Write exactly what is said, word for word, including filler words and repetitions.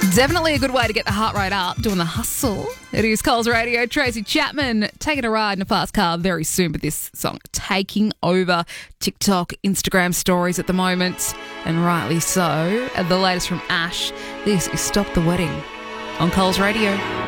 Definitely a good way to get the heart rate up, doing the hustle. It is Coles Radio. Tracy Chapman taking a ride in a fast car very soon with this song taking over TikTok, Instagram stories at the moment, and rightly so. And the latest from Ash, this is Stop the Wedding on Coles Radio.